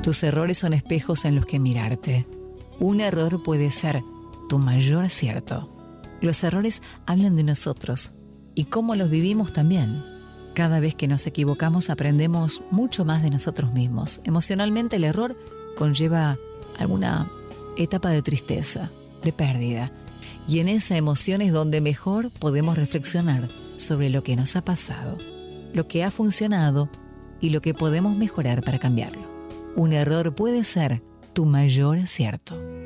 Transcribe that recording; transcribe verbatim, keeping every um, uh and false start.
Tus errores son espejos en los que mirarte. Un error puede ser tu mayor acierto. Los errores hablan de nosotros y cómo los vivimos también. Cada vez que nos equivocamos aprendemos mucho más de nosotros mismos. Emocionalmente el error conlleva alguna etapa de tristeza, de pérdida. Y en esa emoción es donde mejor podemos reflexionar sobre lo que nos ha pasado, lo que ha funcionado y lo que podemos mejorar para cambiarlo. Un error puede ser tu mayor acierto.